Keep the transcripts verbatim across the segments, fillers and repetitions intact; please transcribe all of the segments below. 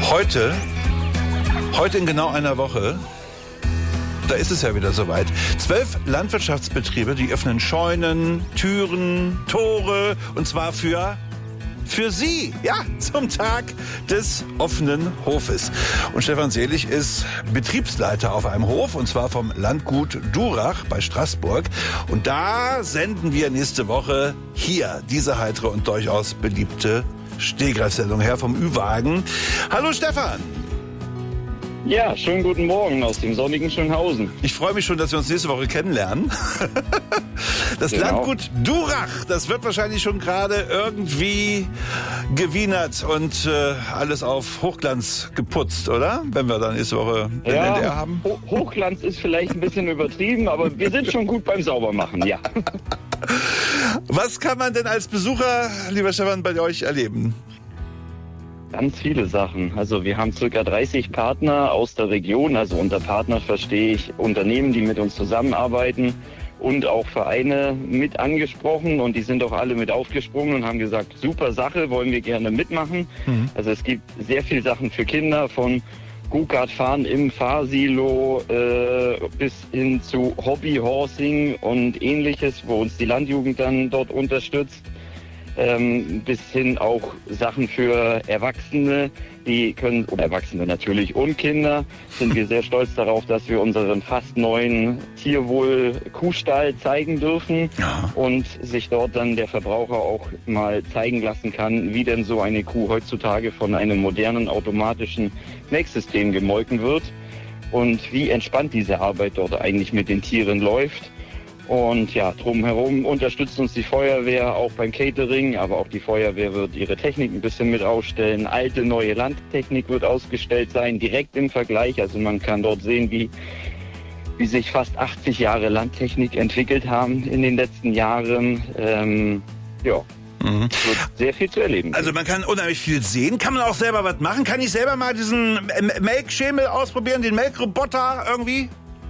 Heute, heute in genau einer Woche, da ist es ja wieder soweit. Zwölf Landwirtschaftsbetriebe, die öffnen Scheunen, Türen, Tore, und zwar für... Für Sie, ja, zum Tag des offenen Hofes. Und Stefan Selig ist Betriebsleiter auf einem Hof, und zwar vom Landgut Durach bei Straßburg. Und da senden wir nächste Woche hier diese heitere und durchaus beliebte Stehgreifsendung her vom Ü-Wagen. Hallo Stefan! Ja, schönen guten Morgen aus dem sonnigen Schönhausen. Ich freue mich schon, dass wir uns nächste Woche kennenlernen. Das genau. Landgut Durach, das wird wahrscheinlich schon gerade irgendwie gewienert und äh, alles auf Hochglanz geputzt, oder? Wenn wir dann nächste Woche den ja, N D R haben. Ho- Hochglanz ist vielleicht ein bisschen übertrieben, aber wir sind schon gut beim Saubermachen, ja. Was kann man denn als Besucher, lieber Stefan, bei euch erleben? Ganz viele Sachen. Also wir haben circa dreißig Partner aus der Region. Also unter Partner verstehe ich Unternehmen, die mit uns zusammenarbeiten, und auch Vereine mit angesprochen, und die sind auch alle mit aufgesprungen und haben gesagt, super Sache, wollen wir gerne mitmachen. Mhm. Also es gibt sehr viele Sachen für Kinder, von Go-Kart-Fahren im Fahrsilo äh, bis hin zu Hobbyhorsing und ähnliches, wo uns die Landjugend dann dort unterstützt. Ähm, bis hin auch Sachen für Erwachsene, die können, oder Erwachsene natürlich und Kinder, sind wir sehr stolz darauf, dass wir unseren fast neuen Tierwohl-Kuhstall zeigen dürfen, ja. Und sich dort dann der Verbraucher auch mal zeigen lassen kann, wie denn so eine Kuh heutzutage von einem modernen automatischen Melksystem gemolken wird und wie entspannt diese Arbeit dort eigentlich mit den Tieren läuft. Und ja, drumherum unterstützt uns die Feuerwehr auch beim Catering, aber auch die Feuerwehr wird ihre Technik ein bisschen mit ausstellen. Alte, neue Landtechnik wird ausgestellt sein, direkt im Vergleich. Also man kann dort sehen, wie, wie sich fast achtzig Jahre Landtechnik entwickelt haben in den letzten Jahren. Ähm, ja. Mhm. Wird sehr viel zu erleben. Also man kann unheimlich viel sehen. Kann man auch selber was machen? Kann ich selber mal diesen Melkschemel ausprobieren, den Melkroboter irgendwie?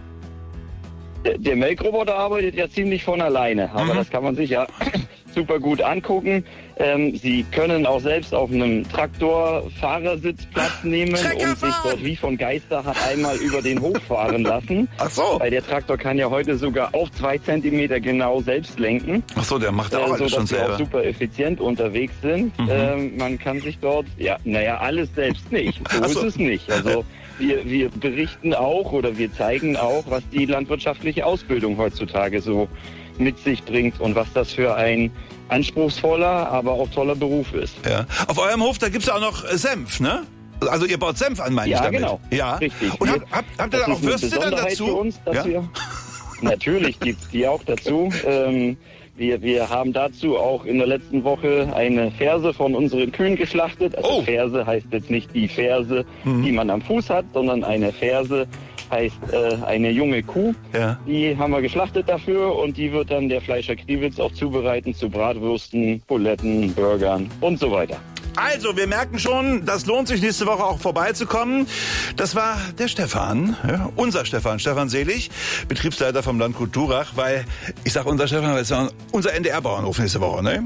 Der Melkroboter arbeitet ja ziemlich von alleine, aber mhm. das kann man sich ja super gut angucken. Ähm, Sie können auch selbst auf einem Traktor-Fahrersitz Platz nehmen und sich dort wie von Geisterhand einmal über den Hof fahren lassen. Ach so. Weil der Traktor kann ja heute sogar auf zwei Zentimeter genau selbst lenken. Ach so, der macht ja auch äh, alles schon selber. Sodass wir auch super effizient unterwegs sind. Mhm. Ähm, man kann sich dort, ja, naja, alles selbst nicht. So, so. ist es nicht. Also Wir, wir berichten auch oder wir zeigen auch, was die landwirtschaftliche Ausbildung heutzutage so mit sich bringt und was das für ein anspruchsvoller, aber auch toller Beruf ist. Ja. Auf eurem Hof, da gibt es ja auch noch Senf, ne? Also ihr baut Senf an, meine ja, ich damit. Genau. Ja, richtig. Und habt, habt, habt ihr da auch Würste dann dazu? Für uns, dass ja? wir, natürlich gibt es die auch dazu. Ähm, Wir, wir haben dazu auch in der letzten Woche eine Ferse von unseren Kühen geschlachtet. Also oh. Ferse heißt jetzt nicht die Ferse, mhm. die man am Fuß hat, sondern eine Ferse heißt äh, eine junge Kuh. Ja. Die haben wir geschlachtet dafür, und die wird dann der Fleischer Kriwitz auch zubereiten zu Bratwürsten, Buletten, Burgern und so weiter. Also, wir merken schon, das lohnt sich nächste Woche auch vorbeizukommen. Das war der Stefan, ja, unser Stefan, Stefan Selig, Betriebsleiter vom Landgut Durach, weil, ich sag unser Stefan, weil es war unser N D R-Bauernhof nächste Woche, ne?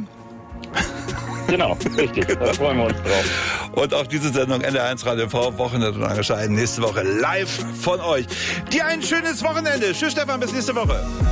Genau, richtig, da freuen wir uns drauf. Und auch diese Sendung N D R eins Radio V, Wochenende und Angescheiden, nächste Woche live von euch. Dir ein schönes Wochenende. Tschüss Stefan, bis nächste Woche.